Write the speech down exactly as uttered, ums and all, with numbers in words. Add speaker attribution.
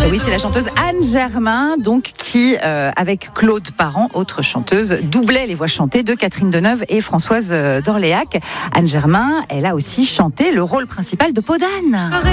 Speaker 1: Et oui, c'est la chanteuse Anne Germain, donc qui, euh, avec Claude Parent, autre chanteuse, doublait les voix chantées de Catherine Deneuve et Françoise d'Orléac. Anne Germain, elle a aussi chanté le rôle principal de Peau d'Âne.